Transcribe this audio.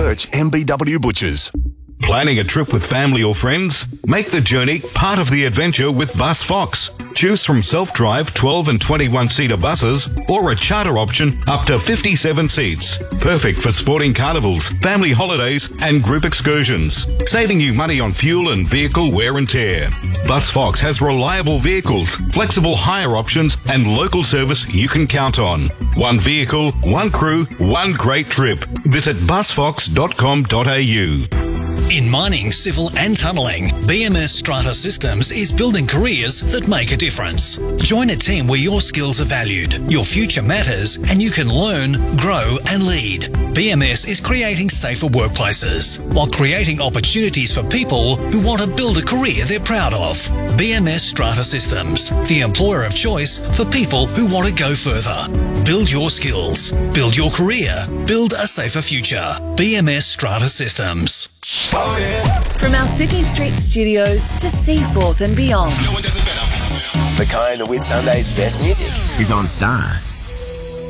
Search MBW Butchers. Planning a trip with family or friends? Make the journey part of the adventure with Bus Fox. Choose from self-drive 12 and 21-seater buses or a charter option up to 57 seats. Perfect for sporting carnivals, family holidays and group excursions, saving you money on fuel and vehicle wear and tear. Bus Fox has reliable vehicles, flexible hire options and local service you can count on. One vehicle, one crew, one great trip. Visit busfox.com.au. In mining, civil and tunnelling, BMS Strata Systems is building careers that make a difference. Join a team where your skills are valued, your future matters, and you can learn, grow and lead. BMS is creating safer workplaces while creating opportunities for people who want to build a career they're proud of. BMS Strata Systems, the employer of choice for people who want to go further. Build your skills, build your career, build a safer future. BMS Strata Systems. From our Sydney Street studios to Seaforth and beyond. No one does it better. Mackay and the Whitsundays' best music is on Star